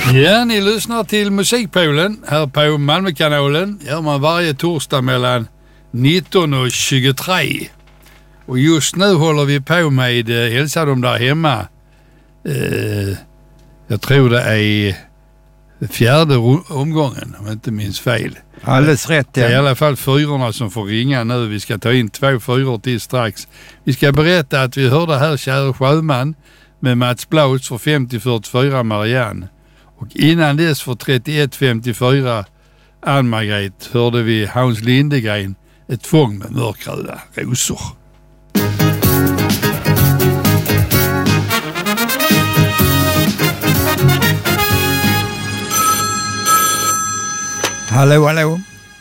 Ja, ni lyssnar till Musikpolen här på Malmökanalen. Gör man varje torsdag mellan 19 och 23. Och just nu håller vi på med hälsa dem där hemma. Jag tror det är fjärde omgången, om jag inte minns fel. Alldeles rätt, ja. Det är i alla fall fyrorna som får ringa nu. Vi ska ta in 2 fyror till strax. Vi ska berätta att vi hörde här Käre Sjöman med Mats Blaus för 50-44 Marianne. Och innan dess för 31-54 Ann-Margret hörde vi Hans Lindegren, Ett tvång med mörkröda rosor. Hallå, hallå.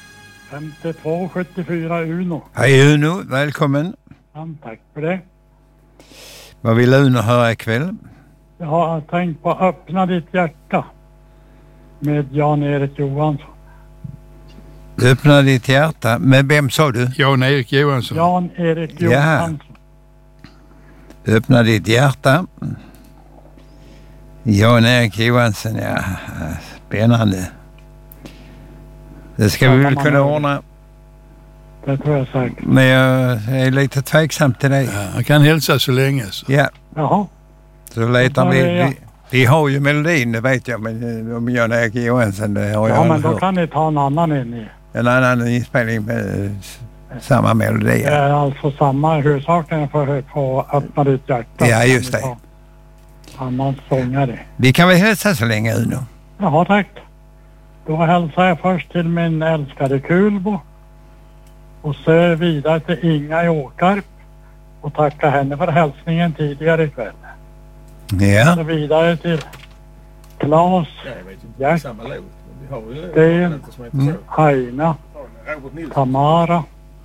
5274 Uno. Hej Uno, välkommen. Ja, tack för det. Vad vill Uno höra ikväll? Jag har tänkt på Öppna ditt hjärta med Jan-Erik Johansson. Öppna ditt hjärta. Med vem sa du? Jan-Erik Johansson. Jan-Erik Johansson. Öppna ditt hjärta. Jan-Erik Johansson, ja. Spännande. Det ska vi väl kunna ordna. Det tror jag säkert. Men jag är lite tveksam till det. Ja, jag kan hälsa så länge. Så. Ja. Jaha. Så letar vi har ju melodin, det vet jag, men om Jan-Erik Johansson, det har jag men aldrig då hört. kan ni ta en annan in i. En annan inspelning med samma melodi. Det är alltså samma huvudsaken för att Öppna ditt hjärta. Ja, just det. Annan sångare. Vi kan väl hälsa så länge, Uno. Jaha, tack. Då hälsar jag först till min älskade Kulbo. Och så vidare till Inga i Åkarp. Och tacka henne för hälsningen tidigare ikväll. Ja. Så vidare till Claes, Jack, Sten, Aina, Tamara,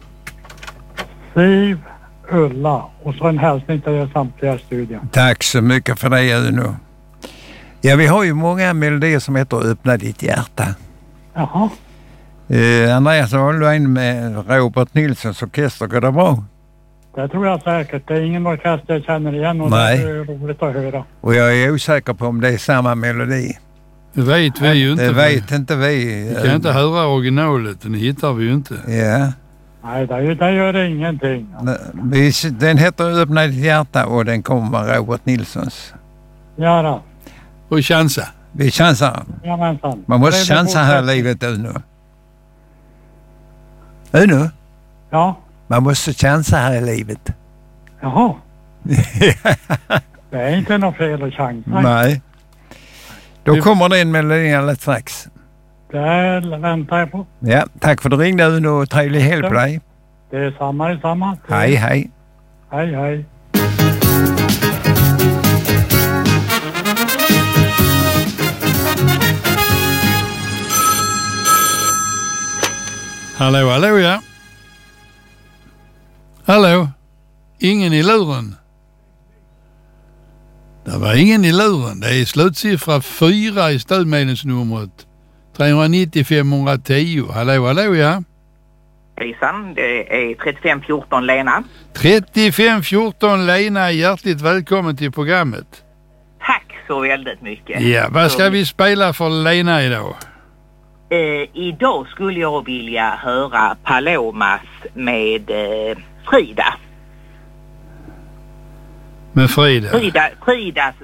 Siv, Ulla. Och så en hälsning till er samtliga studion. Tack så mycket för det, Uno. Ja, vi har ju många melodier som heter Öppna ditt hjärta. Jaha. Andreas Ahlwein med Robert Nilssons orkester, går det bra? Det tror jag säkert. Det är ingen orkester jag känner igen och Nej. det är roligt att höra. Och jag är osäker på om det är samma melodi. Det vet vi ju inte. Det vet inte vi. Vi kan inte höra originalet, den hittar vi ju inte. Ja. Nej, det gör det ingenting. Den heter Öppna ditt hjärta och den kommer med Robert Nilssons. Ja då. Och chansa. Vi chansar. Jamensan. Man måste chansa här i livet, Uno. Uno? Ja. Man måste chansa här i livet. Jaha. Det är inte något fel att chansa. Nej. Då kommer det en melodi alldeles strax. Det väntar jag på. Ja, tack för att du ringde, Uno, och trevlig helg på dig. Det är samma. Hej, hej. Hej, hej. Hallå, ja. Hallå? Ingen i luren? Det var ingen i luren. Det är slutsiffra 4 i stödmedelsnumret. 390 510. Hallå, ja. Hejsan, det är 3514 Lena. 3514 Lena, hjärtligt välkommen till programmet. Tack så väldigt mycket. Ja, vad ska vi spela för Lena idag? Idag skulle jag vilja höra Palomas med Frida. Med Frida? Fridas